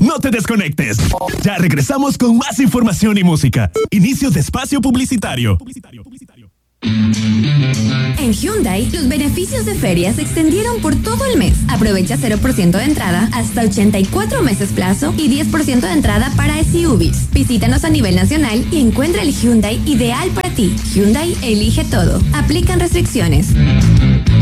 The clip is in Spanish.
No te desconectes. Ya regresamos con más información y música. Inicio de espacio publicitario. En Hyundai, los beneficios de feria se extendieron por todo el mes. Aprovecha 0% de entrada hasta 84 meses plazo y 10% de entrada para SUVs. Visítanos a nivel nacional y encuentra el Hyundai ideal para ti. Hyundai elige todo. Aplican restricciones.